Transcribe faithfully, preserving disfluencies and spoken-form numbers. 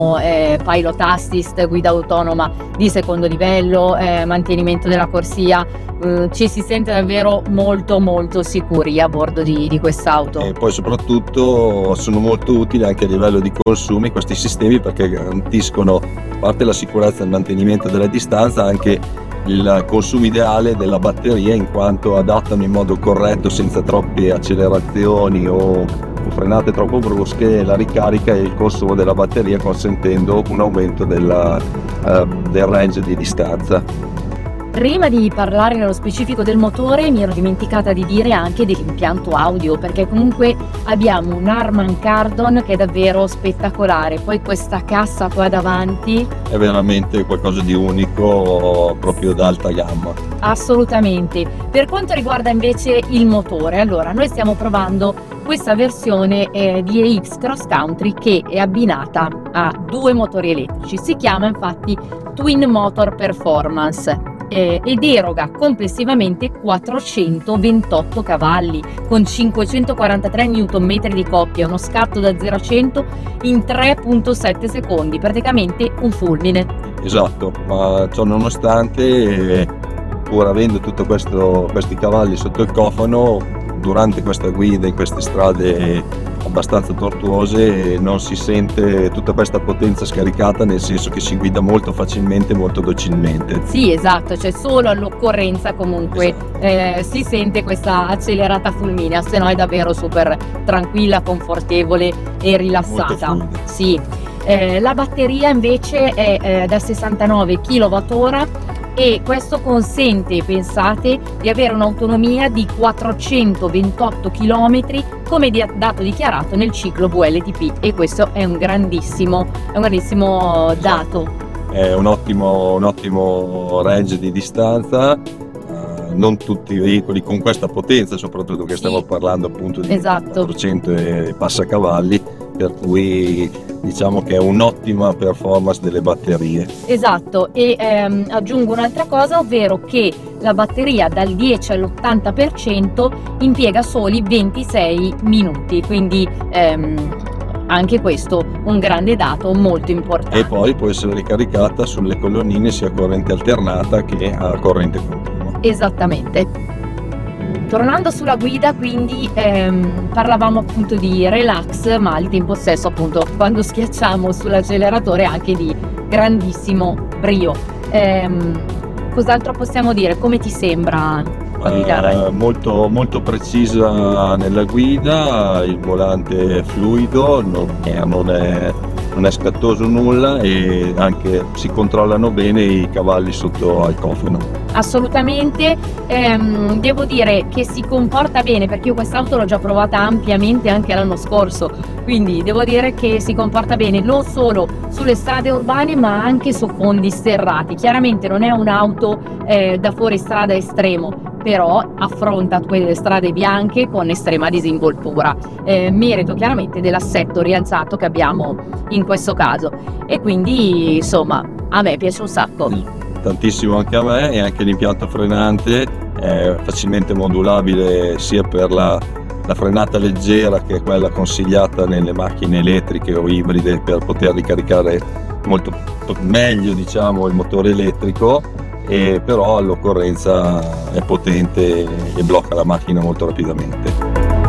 eh, pilot assist, guida autonoma di secondo livello, eh, mantenimento della corsia. Eh, ci si sente davvero molto molto sicuri a bordo di, di quest'auto. E poi soprattutto sono molto utili anche a livello di consumi questi sistemi, perché garantiscono, a parte la sicurezza e il mantenimento della distanza, anche il consumo ideale della batteria, in quanto adattano in modo corretto, senza troppe accelerazioni o frenate troppo brusche, la ricarica e il consumo della batteria, consentendo un aumento della, uh, del range di distanza. Prima di parlare nello specifico del motore, mi ero dimenticata di dire anche dell'impianto audio, perché comunque abbiamo un Harman Kardon che è davvero spettacolare. Poi questa cassa qua davanti è veramente qualcosa di unico, proprio d'alta gamma. Assolutamente. Per quanto riguarda invece il motore, allora noi stiamo provando questa versione eh, di E X Cross Country, che è abbinata a due motori elettrici. Si chiama infatti Twin Motor Performance eh, ed eroga complessivamente quattrocentoventotto cavalli con cinquecentoquarantatré newton metri di coppia, uno scatto da zero a cento in tre virgola sette secondi, praticamente un fulmine. Esatto, ma ciò nonostante, pur avendo tutti questi cavalli sotto il cofano, durante questa guida in queste strade abbastanza tortuose non si sente tutta questa potenza scaricata, nel senso che si guida molto facilmente, molto docilmente. Sì, esatto, cioè solo all'occorrenza comunque Esatto. eh, si sente questa accelerata fulminea, se no è davvero super tranquilla, confortevole e rilassata. Molto fluida. Sì. Eh, la batteria invece è eh, da sessantanove chilowatt ora e questo consente, pensate, di avere un'autonomia di quattrocentoventotto chilometri, come di- dato dichiarato nel ciclo V L T P, e questo è un grandissimo, è un grandissimo dato. È un ottimo, un ottimo range di distanza. Uh, non tutti i veicoli con questa potenza, soprattutto che stiamo Sì. parlando appunto di Esatto. quattrocento e passa cavalli, per cui diciamo che è un'ottima performance delle batterie. Esatto, e ehm, aggiungo un'altra cosa, ovvero che la batteria dal dieci all'ottanta per cento impiega soli ventisei minuti, quindi ehm, anche questo un grande dato molto importante. E poi può essere ricaricata sulle colonnine sia a corrente alternata che a corrente continua. Esattamente. Tornando sulla guida, quindi ehm, parlavamo appunto di relax, ma al tempo stesso appunto quando schiacciamo sull'acceleratore anche di grandissimo brio. Ehm, cos'altro possiamo dire? Come ti sembra a guidare? Uh, molto, molto precisa nella guida, il volante è fluido, non è, non è, non è scattoso nulla, e anche si controllano bene i cavalli sotto al cofano. Assolutamente, ehm, devo dire che si comporta bene, perché io quest'auto l'ho già provata ampiamente anche l'anno scorso, quindi devo dire che si comporta bene non solo sulle strade urbane ma anche su fondi sterrati. Chiaramente non è un'auto eh, da fuoristrada estremo, però affronta quelle strade bianche con estrema disinvoltura, eh, merito chiaramente dell'assetto rialzato che abbiamo in questo caso, e quindi insomma a me piace un sacco. Tantissimo anche a me, e anche l'impianto frenante è facilmente modulabile sia per la, la frenata leggera, che è quella consigliata nelle macchine elettriche o ibride per poter ricaricare molto meglio, diciamo, il motore elettrico, e però all'occorrenza è potente e blocca la macchina molto rapidamente.